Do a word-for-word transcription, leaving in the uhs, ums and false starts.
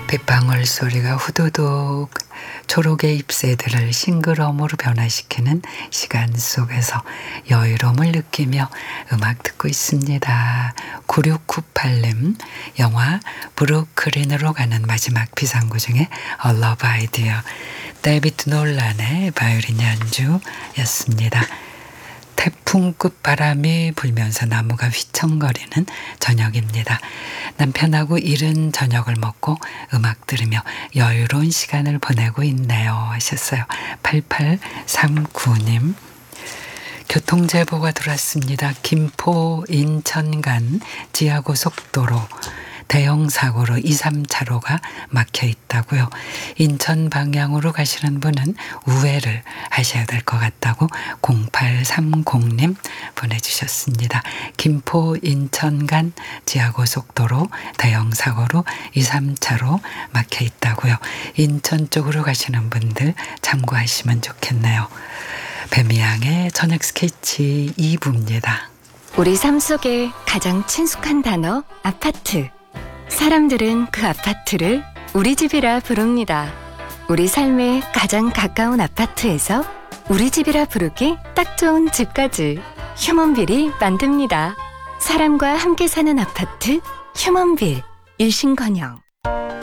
빗방울 소리가 후두둑 초록의 잎새들을 싱그러움으로 변화시키는 시간 속에서 여유로움을 느끼며 음악 듣고 있습니다. 구육구팔 님, 영화 브루클린으로 가는 마지막 비상구 중에 A Love Idea, 데이비드 놀란의 바이올린 연주였습니다. 태풍 끝바람이 불면서 나무가 휘청거리는 저녁입니다. 남편하고 이른 저녁을 먹고 음악 들으며 여유로운 시간을 보내고 있네요 하셨어요. 팔팔삼구 님. 교통제보가 들어왔습니다. 김포 인천 간 지하고속도로 대형 사고로 이, 삼 차로가 막혀 있다고요. 인천 방향으로 가시는 분은 우회를 하셔야 될 것 같다고 공팔삼공 님 보내주셨습니다. 김포 인천 간 지하고속도로 대형 사고로 이, 삼 차로 막혀 있다고요. 인천 쪽으로 가시는 분들 참고하시면 좋겠네요. 배미양의 저녁 스케치 이 부입니다. 우리 삶 속에 가장 친숙한 단어 아파트. 사람들은 그 아파트를 우리 집이라 부릅니다. 우리 삶에 가장 가까운 아파트에서 우리 집이라 부르기 딱 좋은 집까지 휴먼빌이 만듭니다. 사람과 함께 사는 아파트 휴먼빌. 일신건영.